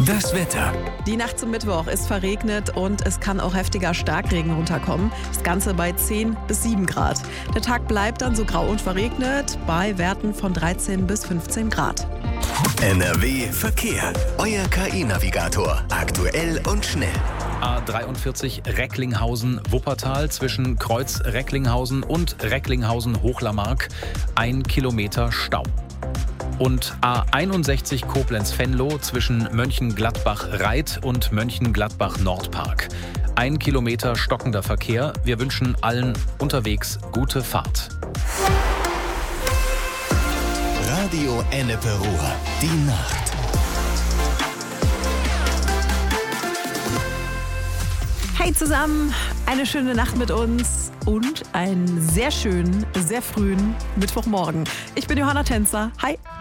Das Wetter. Die Nacht zum Mittwoch ist verregnet und es kann auch heftiger Starkregen runterkommen. Das Ganze bei 10 bis 7 Grad. Der Tag bleibt dann so grau und verregnet bei Werten von 13 bis 15 Grad. NRW Verkehr. Euer KI-Navigator. Aktuell und schnell. A43 Recklinghausen-Wuppertal zwischen Kreuz Recklinghausen und Recklinghausen-Hochlamark. 1 Kilometer Stau. Und A61 Koblenz-Venlo zwischen Mönchengladbach-Reit und Mönchengladbach-Nordpark. 1 Kilometer stockender Verkehr. Wir wünschen allen unterwegs gute Fahrt. Radio Ennepe Ruhr. Die Nacht. Hey zusammen, eine schöne Nacht mit uns und einen sehr schönen, sehr frühen Mittwochmorgen. Ich bin Johanna Tänzer. Hi.